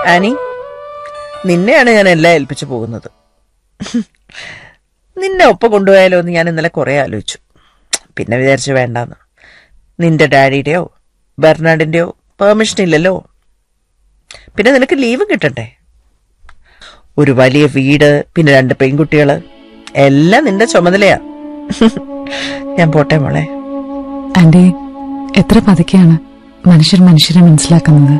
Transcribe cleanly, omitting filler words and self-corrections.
Annie, നിന്നെയാണ് ഞാൻ എല്ലാം ഏൽപ്പിച്ചു പോകുന്നത്. നിന്നെ ഒപ്പം കൊണ്ടുപോയാലോ എന്ന് ഞാൻ ഇന്നലെ കുറെ ആലോചിച്ചു. പിന്നെ വിചാരിച്ചു വേണ്ടാന്ന്. നിന്റെ ഡാഡിയുടെയോ ബെർണാഡിന്റെയോ പെർമിഷൻ ഇല്ലല്ലോ. പിന്നെ നിനക്ക് ലീവ് കിട്ടണ്ടേ? ഒരു വലിയ വീട്, പിന്നെ 2 പെൺകുട്ടികള്, എല്ലാം നിന്റെ ചുമതലയാ. ഞാൻ പോട്ടെ മോളെ. ആന്റി, എത്ര പതുക്കെയാണ് മനുഷ്യരെ മനസ്സിലാക്കുന്നത്.